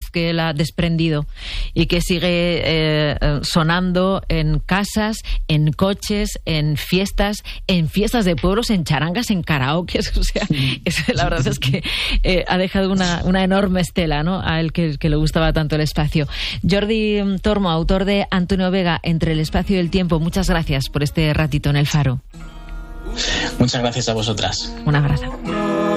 que él ha desprendido y que sigue sonando en casas, en coches, en fiestas de pueblos, en charangas, en karaokes. O sea, la verdad es que ha dejado una enorme estela, ¿no?, a él que le gustaba tanto el espacio. Jordi Tormo, autor de Antonio Vega, Entre el espacio y el tiempo, muchas gracias por este ratito en El Faro. Muchas gracias a vosotras. Un abrazo.